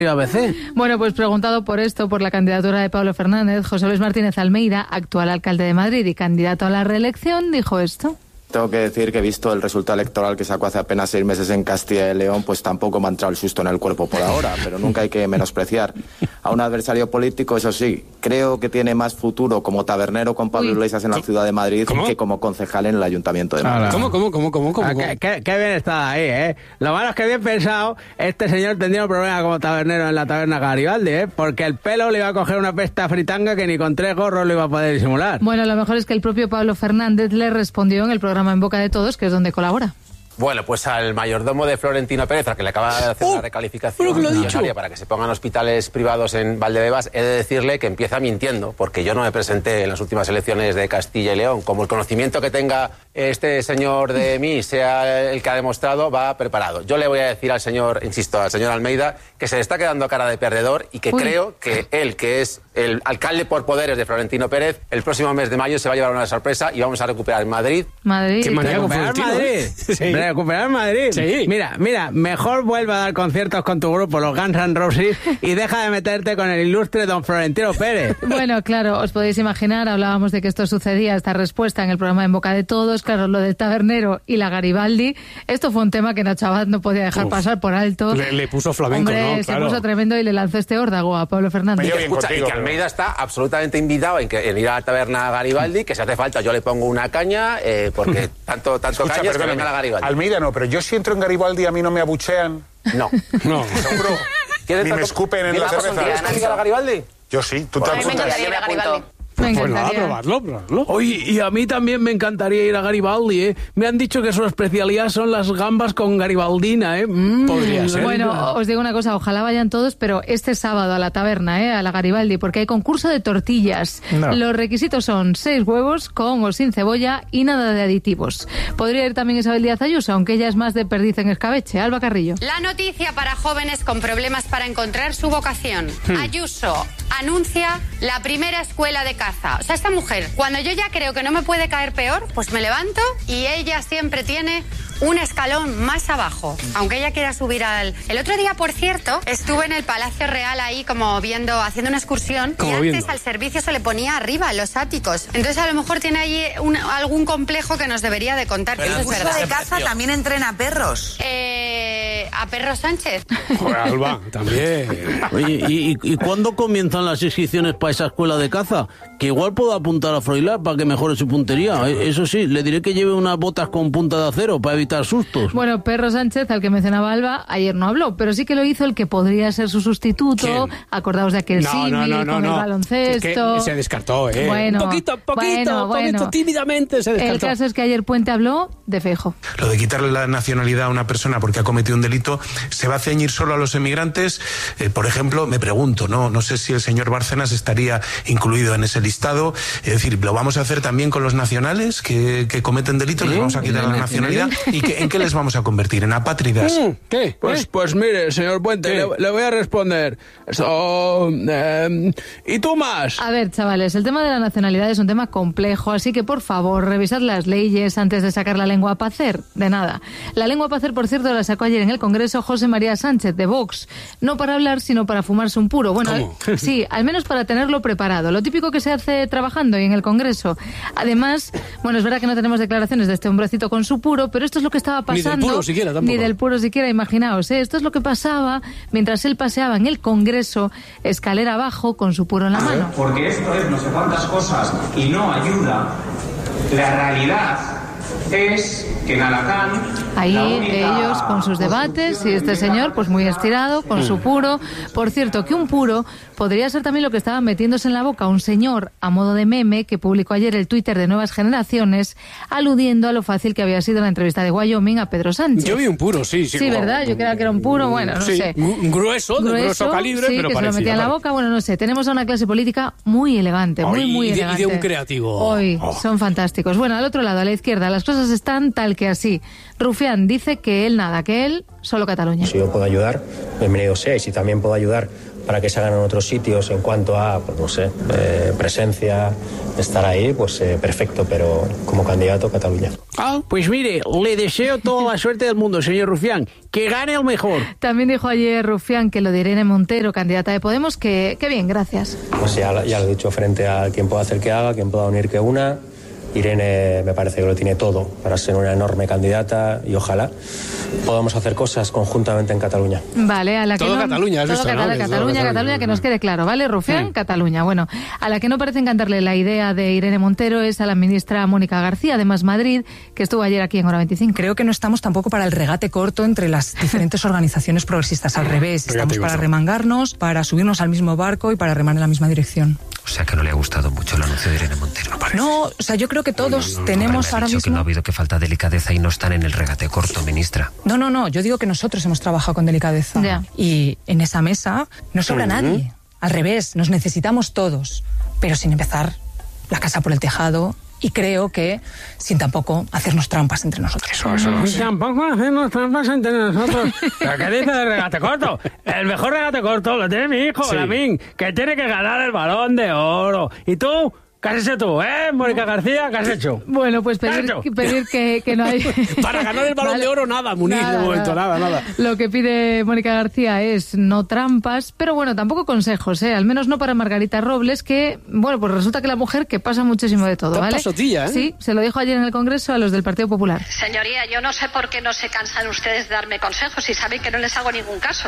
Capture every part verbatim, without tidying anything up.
A B C. Bueno, pues preguntado por esto, por la candidatura de Pablo Fernández, José Luis Martínez Almeida, actual alcalde de Madrid y candidato a la reelección, dijo esto. Tengo que decir que he visto el resultado electoral que sacó hace apenas seis meses en Castilla y León, pues tampoco me ha entrado el susto en el cuerpo por ahora, pero nunca hay que menospreciar a un adversario político. Eso sí, creo que tiene más futuro como tabernero con Pablo Uy. Iglesias en la ciudad de Madrid ¿Cómo? que como concejal en el Ayuntamiento de Madrid. ¿Cómo, cómo, cómo, cómo? cómo? Ah, qué, qué, qué bien está ahí, ¿eh? Lo malo es que bien pensado, este señor tendría un problema como tabernero en la taberna Garibaldi, ¿eh? Porque el pelo le iba a coger una pesta fritanga que ni con tres gorros lo iba a poder disimular. Bueno, lo mejor es que el propio Pablo Fernández le respondió en el programa En Boca de Todos, que es donde colabora. Bueno, pues al mayordomo de Florentino Pérez, al que le acaba de hacer oh, una recalificación millonaria para que se pongan hospitales privados en Valdebebas, he de decirle que empieza mintiendo, porque yo no me presenté en las últimas elecciones de Castilla y León. Como el conocimiento que tenga este señor de mí sea el que ha demostrado, va preparado. Yo le voy a decir al señor, insisto, al señor Almeida, que se le está quedando cara de perdedor y que Uy. creo que él, que es el alcalde por poderes de Florentino Pérez, el próximo mes de mayo se va a llevar una sorpresa y vamos a recuperar Madrid. Madrid. ¿Qué manera recuperar Madrid? Sí. Recuperar Madrid. Sí. Mira, mira, mejor vuelva a dar conciertos con tu grupo, los Guns N' Roses, y deja de meterte con el ilustre don Florentino Pérez. Bueno, claro, os podéis imaginar, hablábamos de que esto sucedía, esta respuesta en el programa En Boca de Todos, claro, lo del tabernero y la Garibaldi, esto fue un tema que Nacho Abad no podía dejar Uf, pasar por alto. Le, le puso flamenco, Hombre, ¿no? se Claro. puso tremendo y le lanzó este órdago a Pablo Fernández. Y que, escucha, contigo, y que Almeida está absolutamente invitado en, que, en ir a la taberna Garibaldi, que si hace falta yo le pongo una caña, eh, porque tanto, tanto Escucha, caña es que venga la Garibaldi. Almeida no, pero yo si entro en Garibaldi a mí no me abuchean. No. No. ¿Seguro? Ni me escupen en la cerveza. ¿Quieres ir a la Garibaldi? Yo sí. ¿Tú Bueno, te a mí me encantaría ir a Garibaldi. Me Pues nada, encantaría. probarlo, probarlo. Oye, y a mí también me encantaría ir a Garibaldi, ¿eh? Me han dicho que su especialidad son las gambas con garibaldina, ¿eh? Mm, Podría ser. Bueno, os digo una cosa, ojalá vayan todos, pero este sábado a la taberna, ¿eh? A la Garibaldi, porque hay concurso de tortillas. No. Los requisitos son seis huevos con o sin cebolla y nada de aditivos. Podría ir también Isabel Díaz Ayuso, aunque ella es más de perdiz en escabeche. Alba Carrillo. La noticia para jóvenes con problemas para encontrar su vocación. Hmm. Ayuso anuncia la primera escuela de caza. O sea, esta mujer, cuando yo ya creo que no me puede caer peor, pues me levanto y ella siempre tiene un escalón más abajo, aunque ella quiera subir al... El otro día, por cierto, estuve en el Palacio Real ahí como viendo, haciendo una excursión, y antes viendo? al servicio se le ponía arriba, en los áticos. Entonces a lo mejor tiene ahí un, algún complejo que nos debería de contar, que ¿El eso es curso verdad. de caza también entrena perros? Eh, a Perro Sánchez. Joder, Alba, también. Oye, ¿y, y, ¿y cuándo comienzan las inscripciones para esa escuela de caza? Que igual puedo apuntar a Froilán para que mejore su puntería. Eso sí, le diré que lleve unas botas con punta de acero para evitar sustos. Bueno, Perro Sánchez, al que mencionaba Alba, ayer no habló, pero sí que lo hizo el que podría ser su sustituto. ¿Quién? Acordaos de aquel No, símil no, no, no, con no. el baloncesto. Es que se descartó, ¿eh? Bueno, un poquito, poquito, bueno, poquito, bueno. tímidamente se descartó. El caso es que ayer Puente habló de Feijóo. Lo de quitarle la nacionalidad a una persona porque ha cometido un delito, ¿se va a ceñir solo a los emigrantes? Eh, por ejemplo, me pregunto, no no sé si el señor Bárcenas estaría incluido en ese listado. Es decir, ¿lo vamos a hacer también con los nacionales que, que cometen delitos? ¿Les vamos a quitar la nacionalidad? ¿Y que, en qué les vamos a convertir? ¿En apátridas? ¿Qué? Pues, ¿Eh? pues mire, señor Puente, le, le voy a responder. So, eh, ¿y tú más? A ver, chavales, el tema de la nacionalidad es un tema complejo, así que por favor, revisad las leyes antes de sacar la lengua a pacer. De nada. La lengua a pacer, por cierto, la sacó ayer en el Congreso José María Sánchez, de Vox. No para hablar, sino para fumarse un puro. Bueno, ¿Cómo? al, sí, al menos para tenerlo preparado. Lo típico que se hace trabajando y en el Congreso. Además, bueno, es verdad que no tenemos declaraciones de este hombrecito con su puro, pero esto es lo que estaba pasando. Ni del puro siquiera, tampoco. Ni del puro siquiera, imaginaos, ¿eh? Esto es lo que pasaba mientras él paseaba en el Congreso, escalera abajo, con su puro en la mano. Porque esto es no sé cuántas cosas y no ayuda. La realidad es que en Alacant... Ahí ellos con sus debates y este señor pues muy estirado con su puro. Por cierto, que un puro podría ser también lo que estaba metiéndose en la boca un señor a modo de meme que publicó ayer el Twitter de Nuevas Generaciones aludiendo a lo fácil que había sido la entrevista de Wyoming a Pedro Sánchez. Yo vi un puro, sí. Sí, sí ¿verdad? Yo creía que era un puro, bueno, no sí, sé. Grueso, de grueso calibre, sí, pero que parecía, se lo metía en la boca, bueno, no sé. Tenemos a una clase política muy elegante, muy, Ay, muy y de, elegante. Y de un creativo. Hoy oh. son fantásticos. Bueno, al otro lado, a la izquierda, las cosas están tal que que así. Rufián dice que él nada, que él solo Cataluña. Si yo puedo ayudar, bienvenido sea, y si también puedo ayudar para que se hagan en otros sitios en cuanto a, pues no sé, eh, presencia, estar ahí, pues eh, perfecto, pero como candidato Cataluña. Ah, pues mire, le deseo toda la suerte del mundo, señor Rufián, que gane el mejor. También dijo ayer Rufián que lo de Irene Montero, candidata de Podemos, que, que bien, gracias. Pues ya, ya lo he dicho frente a quien pueda hacer que haga, quien pueda unir que una. Irene me parece que lo tiene todo para ser una enorme candidata y ojalá podamos hacer cosas conjuntamente en Cataluña. Vale, a la que todo no, Cataluña, has todo visto, Cataluña, ¿no? Cataluña, Todo Cataluña, Cataluña, que nos quede claro, ¿vale? Rufián, sí. Cataluña. Bueno, a la que no parece encantarle la idea de Irene Montero es a la ministra Mónica García, de Más Madrid, que estuvo ayer aquí en Hora veinticinco. Creo que no estamos tampoco para el regate corto entre las diferentes organizaciones progresistas, al revés, estamos para remangarnos, para subirnos al mismo barco y para remar en la misma dirección. O sea que no le ha gustado mucho el anuncio de Irene Montero. No, o sea, yo creo que todos no, no, no, tenemos no, ahora dicho mismo... que no ha habido que falta delicadeza y no están en el regate corto, ministra. No, no, no, yo digo que nosotros hemos trabajado con delicadeza. Ya. Y en esa mesa no sobra Uh-huh. nadie. Al revés, nos necesitamos todos, pero sin empezar la casa por el tejado. Y creo que sin tampoco hacernos trampas entre nosotros. Eso, eso no Y sé. tampoco hacernos trampas entre nosotros. ¿Pero qué dice de regate corto? El mejor regate corto lo tiene mi hijo, Sí. Lamín, que tiene que ganar el Balón de Oro. ¿Y tú? ¿Qué has hecho tú, eh, Mónica García? ¿Qué has hecho? Bueno, pues pedir, Nacho. pedir que, que no hay... Para ganar el Balón Vale. de Oro, nada, Muniz, de momento, nada, nada. Lo que pide Mónica García es no trampas, pero bueno, tampoco consejos, ¿eh? Al menos no para Margarita Robles, que, bueno, pues resulta que la mujer que pasa muchísimo de todo, Está ¿vale? pasotilla, ¿eh? Sí, se lo dijo ayer en el Congreso a los del Partido Popular. Señoría, yo no sé por qué no se cansan ustedes de darme consejos y saben que no les hago ningún caso.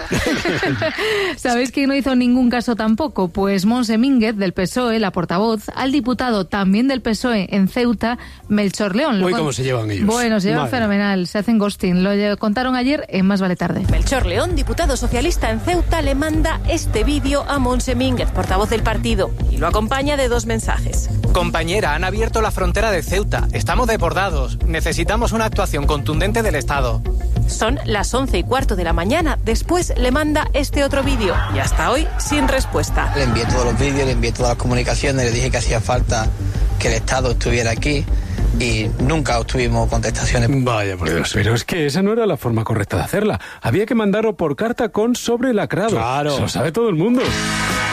¿Sabéis quién no hizo ningún caso tampoco? Pues Montse Mínguez, del P S O E, la portavoz, al diputado también del P S O E en Ceuta, Melchor León. Lo Uy, con- cómo se llevan ellos. Bueno, se llevan Madre. fenomenal, se hacen ghosting. Lo lle- contaron ayer en Más Vale Tarde. Melchor León, diputado socialista en Ceuta, le manda este vídeo a Montse Mínguez, portavoz del partido, y lo acompaña de dos mensajes. Compañera, han abierto la frontera de Ceuta. Estamos desbordados. Necesitamos una actuación contundente del Estado. Son las once y cuarto de la mañana. Después le manda este otro vídeo y hasta hoy sin respuesta. Le envié todos los vídeos, le envié todas las comunicaciones, le dije que hacía falta que el Estado estuviera aquí y nunca obtuvimos contestaciones. Vaya por Dios, pero es que esa no era la forma correcta de hacerla. Había que mandarlo por carta con sobre lacrado. Claro. Se lo sabe todo el mundo.